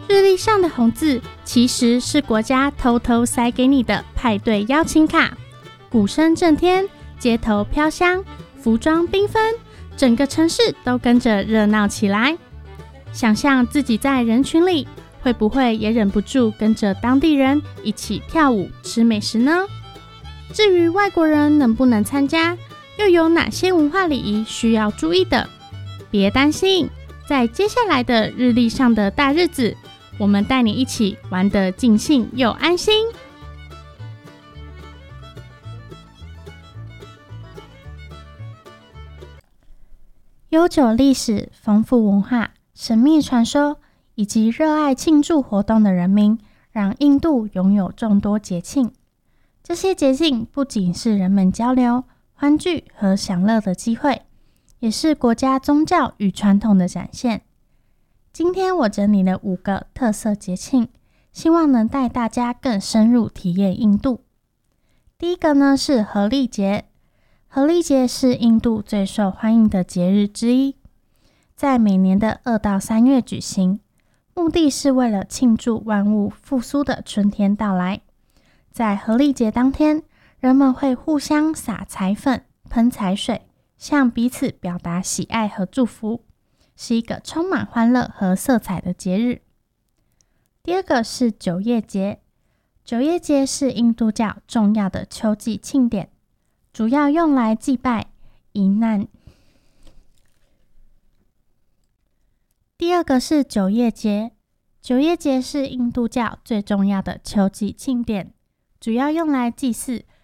日历上的红字其实是国家偷偷塞给你的派对邀请卡。鼓声震天，街头飘香，服装缤纷，整个城市都跟着热闹起来。想象自己在人群里，会不会也忍不住跟着当地人一起跳舞吃美食呢？至于外国人能不能参加，又有哪些文化礼仪需要注意的？别担心，在接下来的日历上的大日子，我们带你一起玩得尽兴又安心。悠久历史、丰富文化、神秘传说以及热爱庆祝活动的人民，让印度拥有众多节庆。这些节庆不仅是人们交流、欢聚和享乐的机会，也是国家宗教与传统的展现。今天我整理了5个特色节庆，希望能带大家更深入体验印度。第一个呢是荷历节。荷历节是印度最受欢迎的节日之一，在每年的2到3月举行，目的是为了庆祝万物复苏的春天到来。在荷历节当天，人们会互相撒彩粉、喷彩水，向彼此表达喜爱和祝福，是一个充满欢乐和色彩的节日。第二个是九叶节。九叶节是印度教重要的秋季庆典，主要用来祭拜罹难。第二个是九叶节。九叶节是印度教最重要的秋季庆典，主要用来祭祀